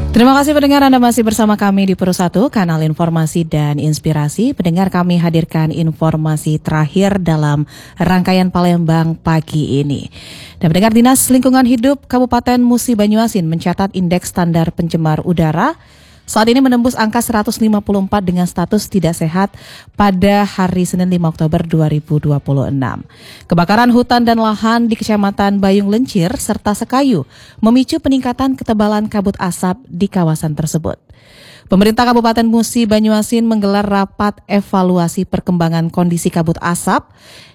Terima kasih pendengar, Anda masih bersama kami di Pro 1, kanal informasi dan inspirasi. Pendengar, kami hadirkan informasi terakhir dalam rangkaian Palembang pagi ini. Dan pendengar, Dinas Lingkungan Hidup Kabupaten Musi Banyuasin mencatat indeks standar pencemar udara saat ini menembus angka 154 dengan status tidak sehat pada hari Senin 5 Oktober 2026. Kebakaran hutan dan lahan di Kecamatan Bayung Lencir serta Sekayu memicu peningkatan ketebalan kabut asap di kawasan tersebut. Pemerintah Kabupaten Musi Banyuasin menggelar rapat evaluasi perkembangan kondisi kabut asap.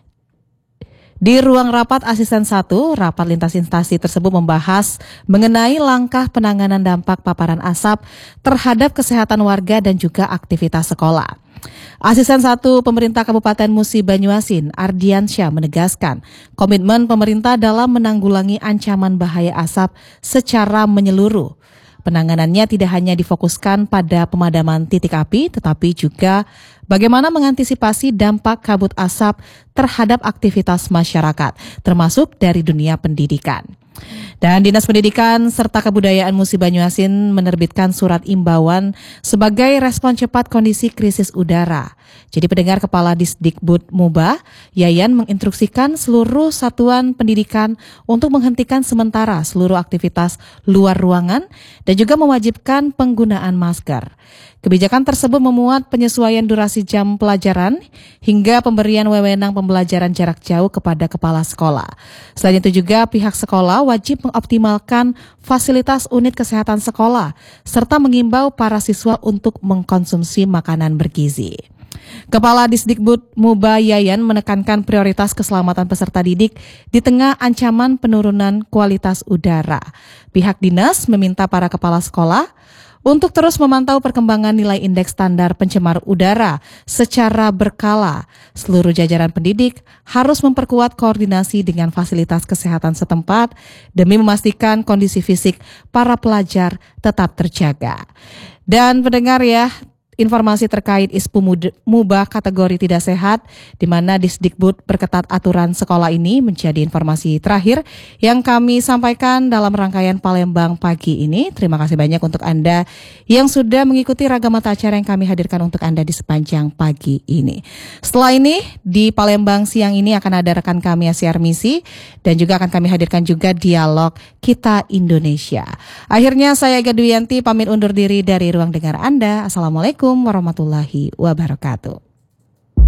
Di ruang rapat asisten 1, rapat lintas instansi tersebut membahas mengenai langkah penanganan dampak paparan asap terhadap kesehatan warga dan juga aktivitas sekolah. Asisten 1 Pemerintah Kabupaten Musi Banyuasin, Ardiansyah, menegaskan komitmen pemerintah dalam menanggulangi ancaman bahaya asap secara menyeluruh. Penanganannya tidak hanya difokuskan pada pemadaman titik api, tetapi juga bagaimana mengantisipasi dampak kabut asap terhadap aktivitas masyarakat, termasuk dari dunia pendidikan. Dan Dinas Pendidikan serta Kebudayaan Musi Banyuasin menerbitkan surat imbauan sebagai respon cepat kondisi krisis udara. Jadi pendengar, Kepala Disdikbud Muba, Yayan, menginstruksikan seluruh satuan pendidikan untuk menghentikan sementara seluruh aktivitas luar ruangan dan juga mewajibkan penggunaan masker. Kebijakan tersebut memuat penyesuaian durasi jam pelajaran hingga pemberian wewenang pembelajaran jarak jauh kepada kepala sekolah. Selain itu juga pihak sekolah wajib mengoptimalkan fasilitas unit kesehatan sekolah serta mengimbau para siswa untuk mengkonsumsi makanan bergizi. Kepala Disdikbud Muba Yayan menekankan prioritas keselamatan peserta didik di tengah ancaman penurunan kualitas udara. Pihak dinas meminta para kepala sekolah untuk terus memantau perkembangan nilai indeks standar pencemar udara secara berkala. Seluruh jajaran pendidik harus memperkuat koordinasi dengan fasilitas kesehatan setempat demi memastikan kondisi fisik para pelajar tetap terjaga. Dan pendengar ya, informasi terkait ISPU Muba kategori tidak sehat, di mana Disdikbud perketat aturan sekolah ini menjadi informasi terakhir yang kami sampaikan dalam rangkaian Palembang pagi ini. Terima kasih banyak untuk Anda yang sudah mengikuti ragam mata acara yang kami hadirkan untuk Anda di sepanjang pagi ini. Setelah ini, di Palembang siang ini akan ada rekan kami Asyar Misi dan juga akan kami hadirkan juga dialog Kita Indonesia. Akhirnya saya Ega Duyanti pamit undur diri dari ruang dengar Anda. Assalamualaikum warahmatullahi wabarakatuh.